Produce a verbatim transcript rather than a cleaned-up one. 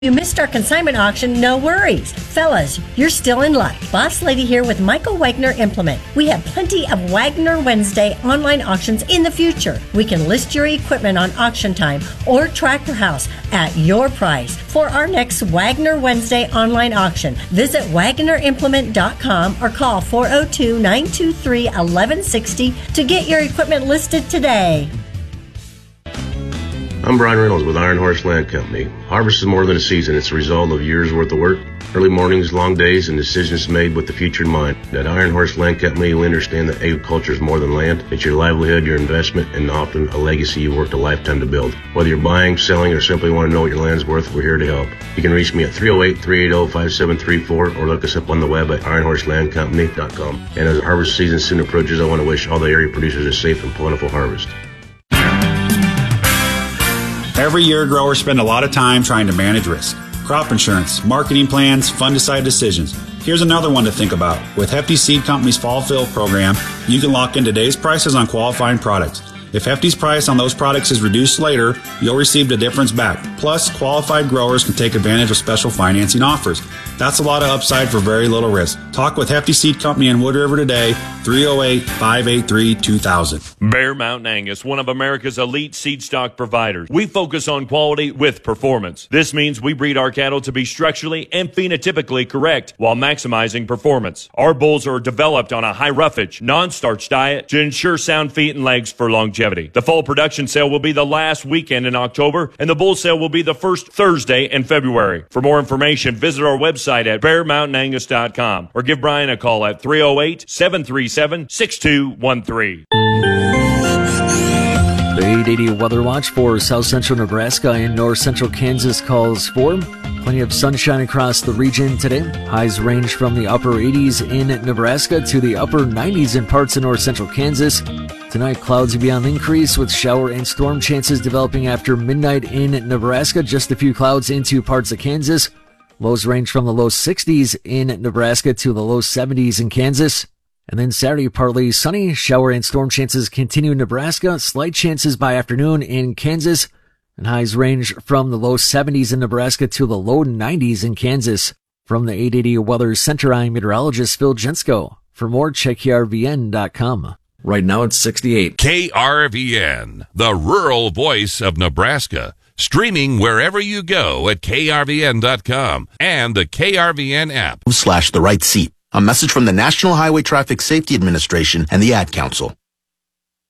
You missed our consignment auction, no worries. Fellas, you're still in luck. Boss Lady here with Michael Wagner Implement. We have plenty of Wagner Wednesday online auctions in the future. We can list your equipment on Auction Time or Tractor House at your price. For our next Wagner Wednesday online auction, visit wagner implement dot com or call four oh two, nine two three, one one six oh to get your equipment listed today. I'm Brian Reynolds with Iron Horse Land Company. Harvest is more than a season. It's a result of years' worth of work, early mornings, long days, and decisions made with the future in mind. At Iron Horse Land Company, we understand that agriculture is more than land. It's your livelihood, your investment, and often a legacy you worked a lifetime to build. Whether you're buying, selling, or simply want to know what your land's worth, we're here to help. You can reach me at three oh eight, three eight oh, five seven three four or look us up on the web at iron horse land company dot com. And as the harvest season soon approaches, I want to wish all the area producers a safe and plentiful harvest. Every year, growers spend a lot of time trying to manage risk. Crop insurance, marketing plans, fungicide decisions. Here's another one to think about. With Hefty Seed Company's Fall Fill program, you can lock in today's prices on qualifying products. If Hefty's price on those products is reduced later, you'll receive the difference back. Plus, qualified growers can take advantage of special financing offers. That's a lot of upside for very little risk. Talk with Hefty Seed Company in Wood River today, three oh eight, five eight three, two thousand. Bear Mountain Angus, one of America's elite seed stock providers. We focus on quality with performance. This means we breed our cattle to be structurally and phenotypically correct while maximizing performance. Our bulls are developed on a high roughage, non-starch diet to ensure sound feet and legs for longevity. The fall production sale will be the last weekend in October, and the bull sale will be the first Thursday in February. For more information, visit our website at bear mountain angus dot com or give Brian a call at three oh eight, seven three seven, six two one three. The eight eighty Weather Watch for south central Nebraska and north central Kansas calls for plenty of sunshine across the region today. Highs range from the upper eighties in Nebraska to the upper nineties in parts of north central Kansas. Tonight, clouds will be on the increase with shower and storm chances developing after midnight in Nebraska. Just a few clouds into parts of Kansas. Lows range from the low sixties in Nebraska to the low seventies in Kansas. And then Saturday, partly sunny. Shower and storm chances continue in Nebraska. Slight chances by afternoon in Kansas. And highs range from the low seventies in Nebraska to the low nineties in Kansas. From the eight eighty Weather Center, I'm meteorologist Phil Jensko. For more, check K R V N dot com. Right now it's sixty-eight. K R V N, the rural voice of Nebraska. Streaming wherever you go at K R V N dot com and the K R V N app. Slash the right seat. A message from the National Highway Traffic Safety Administration and the Ad Council.